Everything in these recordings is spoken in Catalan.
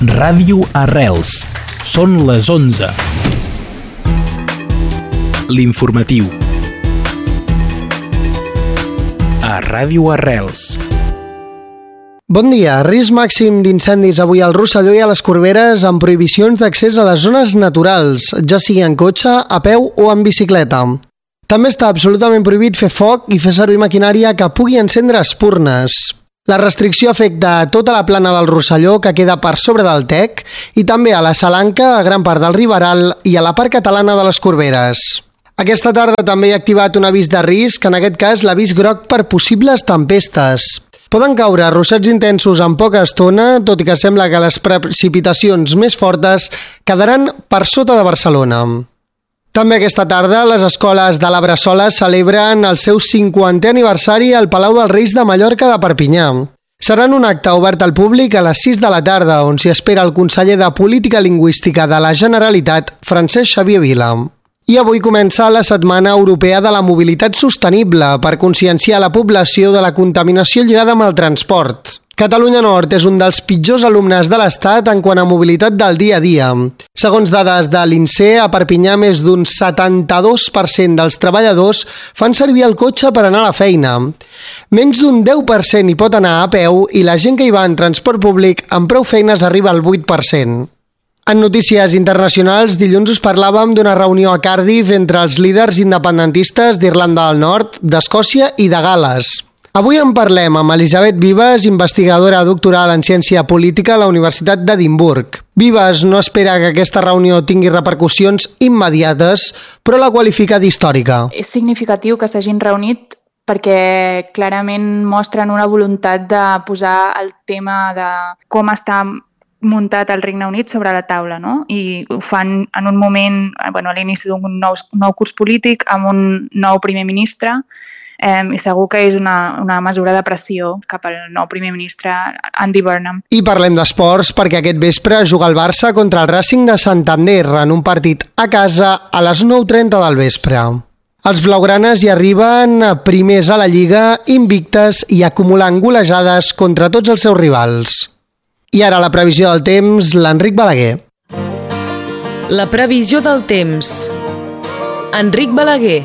Ràdio Arrels. Són les 11. L'informatiu. A Ràdio Arrels. Bon dia. Risc màxim d'incendis avui al Rosselló i a les Corberes amb prohibicions d'accés a les zones naturals, ja sigui en cotxe, a peu o en bicicleta. També està absolutament prohibit fer foc i fer servir maquinària que pugui encendre espurnes. La restricció afecta a tota la plana del Rosselló, que queda per sobre del Tec, i també a la Salanca, a gran part del Riberal i a la part catalana de les Corberes. Aquesta tarda també hi ha activat un avís de risc, en aquest cas l'avís groc per possibles tempestes. Poden caure ruixats intensos en poca estona, tot i que sembla que les precipitacions més fortes quedaran per sota de Barcelona. També aquesta tarda les escoles de la Bressola celebren el seu 50è aniversari al Palau dels Reis de Mallorca de Perpinyà. Serà un acte obert al públic a les 6 de la tarda, on s'hi espera el conseller de Política Lingüística de la Generalitat, Francesc Xavier Vila. I avui comença la Setmana Europea de la Mobilitat Sostenible per conscienciar la població de la contaminació lligada amb el transport. Catalunya Nord és un dels pitjors alumnes de l'Estat en quant a mobilitat del dia a dia. Segons dades de l'INSEE, a Perpinyà més d'un 72% dels treballadors fan servir el cotxe per anar a la feina. Menys d'un 10% hi pot anar a peu i la gent que hi va en transport públic amb prou feines arriba al 8%. En notícies internacionals, dilluns us parlàvem d'una reunió a Cardiff entre els líders independentistes d'Irlanda del Nord, d'Escòcia i de Gal·les. Avui en parlem amb Elisabet Vives, investigadora doctoral en ciència política a la Universitat d'Edimburg. Vives no espera que aquesta reunió tingui repercussions immediates, però la qualifica d'històrica. És significatiu que s'hagin reunit perquè clarament mostren una voluntat de posar el tema de com està muntat el Regne Unit sobre la taula, no? I ho fan en un moment, a l'inici d'un nou curs polític, amb un nou primer ministre, i segur que és una mesura de pressió cap al nou primer ministre Andy Burnham. I parlem d'esports perquè aquest vespre juga el Barça contra el Racing de Santander en un partit a casa a les 9:30 del vespre. Els blaugranes hi arriben primers a la Lliga, invictes i acumulant golejades contra tots els seus rivals. I ara la previsió del temps, l'Enric Balaguer. La previsió del temps. Enric Balaguer.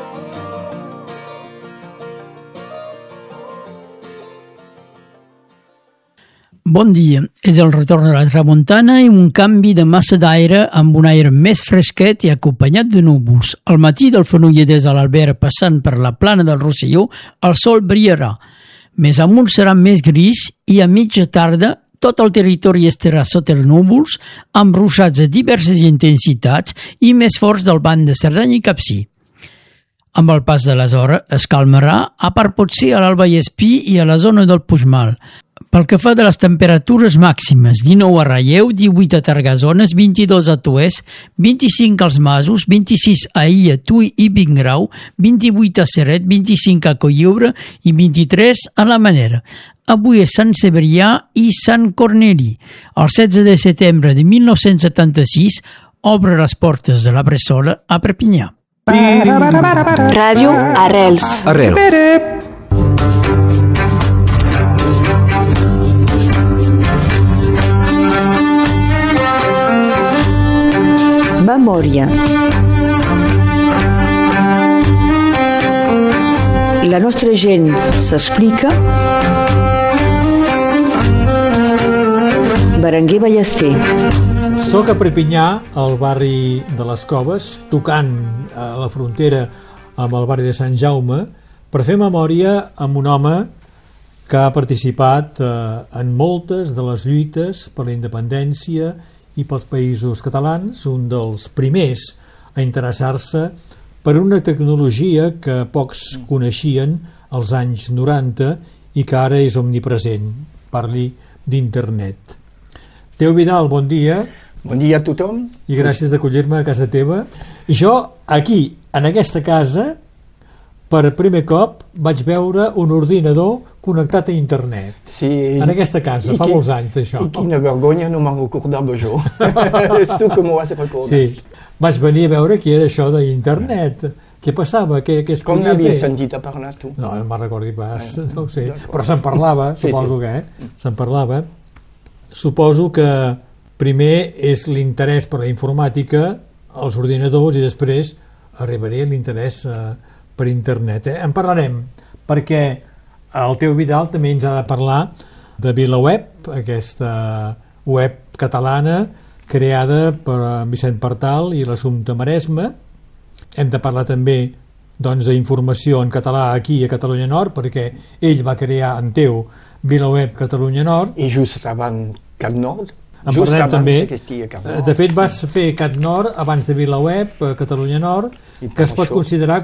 Bon dia. És el retorn de la tramuntana i un canvi de massa d'aire amb un aire més fresquet i acompanyat de núvols. Al matí del Fenolledès a l'Albert passant per la plana del Rosselló, el sol brillarà. Més amunt serà més gris i a mitja tarda tot el territori estarà sota els núvols, amb ruixats de diverses intensitats i més forts del banc de Cerdanya i Capcir. Amb el pas de les hores es calmarà, a part potser a l'Albaiespí i a la zona del Puigmal. Pel que fa de les temperatures màximes, 19 a Ralleu, 18 a Targasones, 22 a Toès, 25 als Masos, 26 a Illa, Tui i Vingrau, 28 a Ceret, 25 a Cotlliure i 23 a la Manera. Avui és Sant Cebrià i Sant Corneli. El 16 de setembre de 1976 obre les portes de la Bressola a Perpinyà. Ràdio Arrels. Memòria. La nostra gent s'explica. Berenguer Ballester. Soc a Perpinyà, al barri de les Coves, tocant a la frontera amb el barri de Sant Jaume, per fer memòria amb un home que ha participat en moltes de les lluites per la independència i pels països catalans, un dels primers a interessar-se per una tecnologia que pocs coneixien als anys 90 i que ara és omnipresent. Parli d'internet. Teo Vidal, bon dia. Bon dia a tothom. I gràcies d'acollir-me a casa teva. I jo, aquí, en aquesta casa, per primer cop vaig veure un ordinador connectat a internet. Sí. En aquesta casa, fa molts anys d'això. I quina vergonya, no me'n recordava jo. És tu que m'ho has recordat. Sí. Vaig venir a veure què era això d'internet. Què passava? Què es Com podia n'havies fer? sentit a parlar, tu? No me'n recordi pas, no ho sé. Però se'n parlava, suposo que, se'n parlava. suposo que primer és l'interès per la informàtica, els ordinadors, i després arribaria l'interès per internet. En parlarem, perquè el Teo Vidal també ens ha de parlar de VilaWeb, aquesta web catalana creada per Vicent Partal i l'Assumpta Maresme. Hem de parlar també d'informació en català aquí a Catalunya Nord, perquè ell va crear en Teo VilaWeb Catalunya Nord. I just abans Cat Nord. En parlem també. De fet, vas fer Cat Nord abans de VilaWeb Catalunya Nord, que es pot considerar